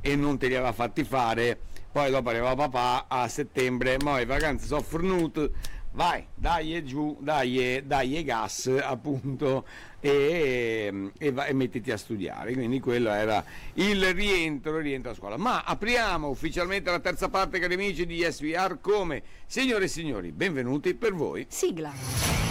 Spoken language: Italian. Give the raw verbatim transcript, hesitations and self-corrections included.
e non te li aveva fatti fare. Poi dopo arriva papà a settembre, mo' le vacanze sono fornute, vai, dai e giù, dai e, dai e gas appunto, e, e, va, e mettiti a studiare. Quindi quello era il rientro, il rientro a scuola. Ma apriamo ufficialmente la terza parte, cari amici di S V R, come, signore e signori, benvenuti per voi. Sigla.